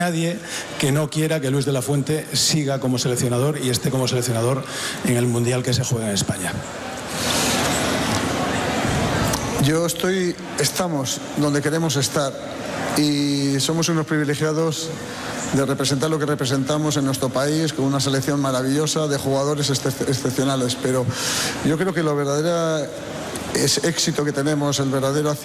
Nadie que no quiera que Luis de la Fuente siga como seleccionador y esté como seleccionador en el Mundial que se juega en España. Estamos donde queremos estar y somos unos privilegiados de representar lo que representamos en nuestro país, con una selección maravillosa de jugadores excepcionales, pero yo creo que lo verdadero éxito que tenemos, el verdadero